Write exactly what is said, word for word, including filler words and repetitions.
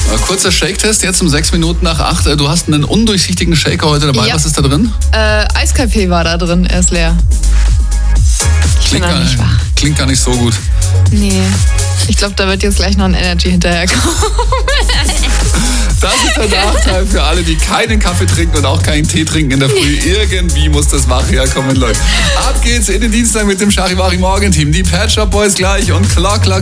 Kurzer Shake-Test, jetzt um sechs Minuten nach acht. Du hast einen undurchsichtigen Shaker heute dabei. Ja. Was ist da drin? Äh, Eiskaffee war da drin, er ist leer. Ich Klingt bin gar, noch nicht wach. klingt gar nicht so gut. Nee, ich glaube, da wird jetzt gleich noch ein Energy hinterherkommen. Das ist der Nachteil für alle, die keinen Kaffee trinken und auch keinen Tee trinken in der Früh. Irgendwie muss das wach herkommen, Leute. Ab geht's in den Dienstag mit dem Charivari Morgenteam. Die Pet Shop Boys gleich und Clock Clock.